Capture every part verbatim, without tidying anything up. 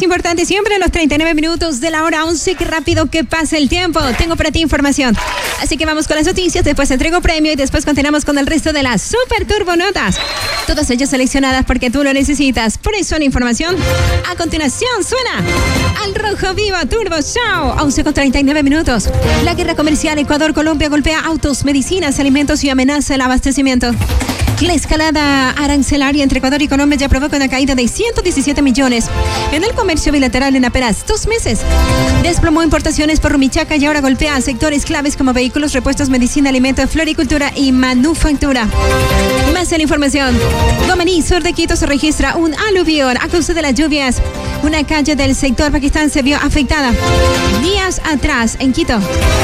importante siempre en los treinta y nueve minutos de la hora once. Qué rápido que pasa el tiempo. Tengo para ti información. Así que vamos con las noticias, después entrego premio y después continuamos con el resto de las Super Turbo Notas. Todas ellas seleccionadas porque tú lo necesitas. Por eso la información a continuación suena al Rojo Vivo Turbo Show. once con treinta y nueve minutos. La guerra comercial Ecuador-Colombia golpea autos, medicinas, alimentos y amenaza el abastecimiento. La escalada arancelaria entre Ecuador y Colombia ya provoca una caída de ciento diecisiete millones en el comercio bilateral en apenas dos meses. Desplomó importaciones por Rumichaca y ahora golpea a sectores claves como vehículos, repuestos, medicina, alimentos, floricultura y manufactura. Más en la información. Gomení, sur de Quito, se registra un aluvión a causa de las lluvias. Una calle del sector Pakistán se vio afectada días atrás en Quito.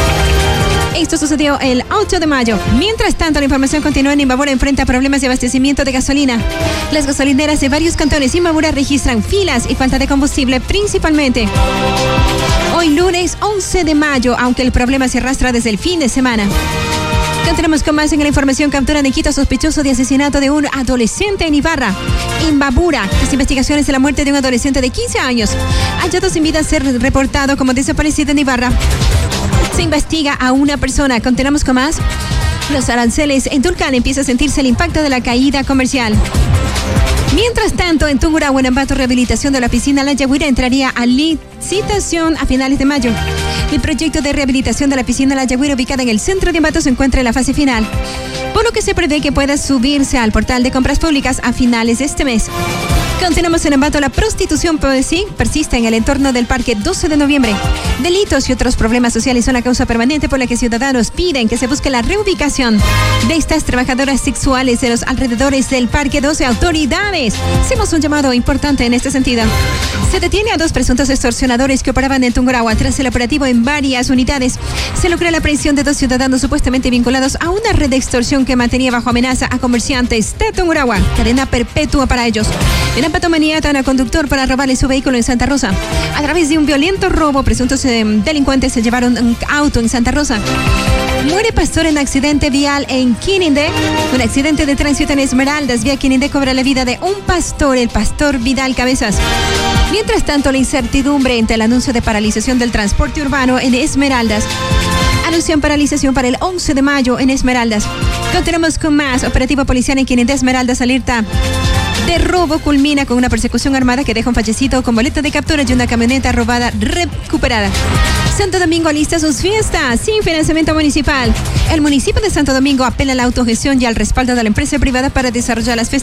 Esto sucedió el ocho de mayo. Mientras tanto, la información continúa. En Imbabura enfrenta problemas de abastecimiento de gasolina. Las gasolineras de varios cantones de Imbabura registran filas y falta de combustible principalmente. Hoy lunes once de mayo, aunque el problema se arrastra desde el fin de semana. Continuamos con más en la información. Capturan en Quito sospechoso de asesinato de un adolescente en Ibarra. Imbabura. Las investigaciones de la muerte de un adolescente de quince años. Hallado sin vida a ser reportado como desaparecido en Ibarra. Se investiga a una persona. Continuamos con más. Los aranceles en Tulcán empieza a sentirse el impacto de la caída comercial. Mientras tanto, en Tungurahua, en Ambato, rehabilitación de la piscina La Yaguira entraría a licitación a finales de mayo. El proyecto de rehabilitación de la piscina La Yaguira, ubicada en el centro de Ambato, se encuentra en la fase final, por lo que se prevé que pueda subirse al portal de compras públicas a finales de este mes. Continuamos en Ambato. La prostitución pues, sí, persiste en el entorno del Parque doce de noviembre. Delitos y otros problemas sociales son la causa permanente por la que ciudadanos piden que se busque la reubicación de estas trabajadoras sexuales de los alrededores del Parque doce. Autoridades, hacemos un llamado importante en este sentido. Se detiene a dos presuntos extorsionadores que operaban en Tungurahua. Tras el operativo en varias unidades, se logró la aprehensión de dos ciudadanos supuestamente vinculados a una red de extorsión que mantenía bajo amenaza a comerciantes de Tungurahua. Cadena perpetua para ellos. En Ambato maniatan a conductor para robarle su vehículo en Santa Rosa. A través de un violento robo, presuntos eh, delincuentes se llevaron un auto en Santa Rosa. Muere pastor en accidente vial en Quinindé. Un accidente de tránsito en Esmeraldas, vía Quinindé, cobra la vida de un pastor, el pastor Vidal Cabezas. Mientras tanto, la incertidumbre entre el anuncio de paralización del transporte urbano en Esmeraldas. Anuncian paralización para el once de mayo en Esmeraldas. Continuamos con más. Operativo policial en Quinindé, Esmeraldas, alerta de robo culmina con una persecución armada que deja un fallecido con boleta de captura y una camioneta robada recuperada. Santo Domingo alista sus fiestas sin financiamiento municipal. El municipio de Santo Domingo apela a la autogestión y al respaldo de la empresa privada para desarrollar las fiestas